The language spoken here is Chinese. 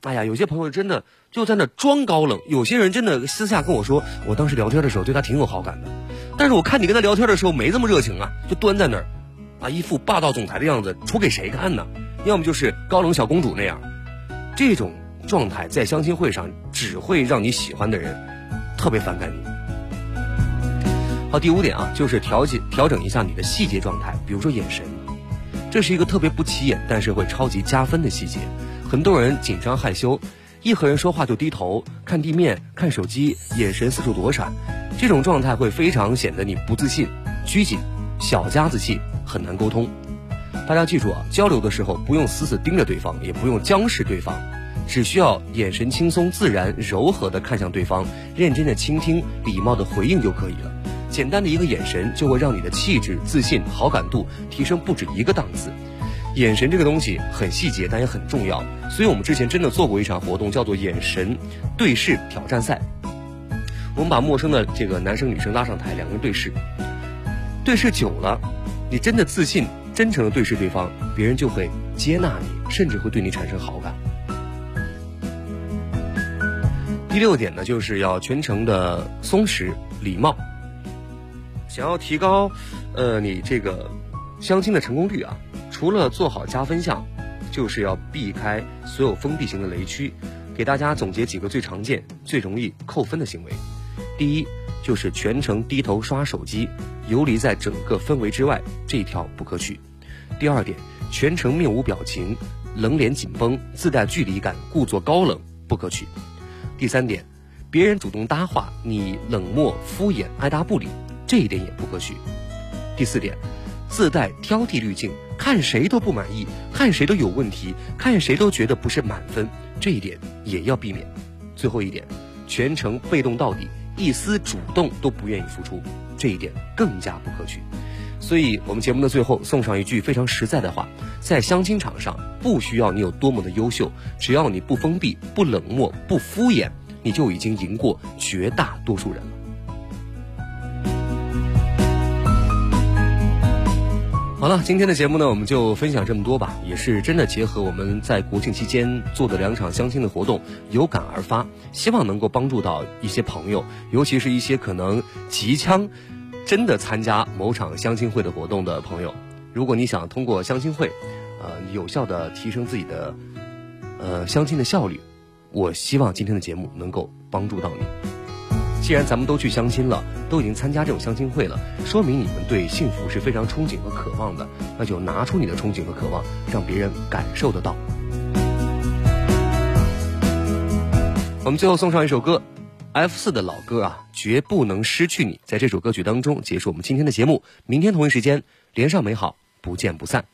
哎呀，有些朋友真的就在那装高冷，有些人真的私下跟我说，我当时聊天的时候对他挺有好感的，但是我看你跟他聊天的时候没这么热情啊，就端在那儿啊，一副霸道总裁的样子，出给谁看呢？要么就是高冷小公主那样，这种状态在相亲会上只会让你喜欢的人特别反感你。好，第5点啊，就是调整一下你的细节状态，比如说眼神，这是一个特别不起眼但是会超级加分的细节。很多人紧张害羞，一和人说话就低头看地面看手机，眼神四处躲闪，这种状态会非常显得你不自信拘谨，小家子气，很难沟通。大家记住啊，交流的时候不用死死盯着对方，也不用僵视对方，只需要眼神轻松自然柔和地看向对方，认真的倾听，礼貌的回应就可以了。简单的一个眼神就会让你的气质自信好感度提升不止一个档次。眼神这个东西很细节但也很重要，所以我们之前真的做过一场活动，叫做眼神对视挑战赛。我们把陌生的这个男生女生拉上台，两个人对视，对视久了，你真的自信真诚的对视对方，别人就会接纳你，甚至会对你产生好感。第6点呢，就是要全程的松弛礼貌。想要提高你这个相亲的成功率啊，除了做好加分项，就是要避开所有封闭型的雷区。给大家总结几个最常见最容易扣分的行为。第一，就是全程低头刷手机，游离在整个氛围之外，这一条不可取。第2点，全程面无表情，冷脸紧绷，自带距离感，故作高冷，不可取。第3点，别人主动搭话，你冷漠敷衍爱答不理，这一点也不可取。第4点，自带挑剔滤镜，看谁都不满意，看谁都有问题，看谁都觉得不是满分，这一点也要避免。最后一点，全程被动到底，一丝主动都不愿意付出，这一点更加不可取。所以我们节目的最后送上一句非常实在的话，在相亲场上不需要你有多么的优秀，只要你不封闭不冷漠不敷衍，你就已经赢过绝大多数人了。好了，今天的节目呢，我们就分享这么多吧，也是真的结合我们在国庆期间做的2场相亲的活动，有感而发，希望能够帮助到一些朋友，尤其是一些可能即将真的参加某场相亲会的活动的朋友。如果你想通过相亲会有效的提升自己的相亲的效率，我希望今天的节目能够帮助到你。既然咱们都去相亲了，都已经参加这种相亲会了，说明你们对幸福是非常憧憬和渴望的，那就拿出你的憧憬和渴望，让别人感受得到。我们最后送上一首歌， F4 的老歌啊，绝不能失去你，在这首歌曲当中结束我们今天的节目。明天同一时间连上美好，不见不散。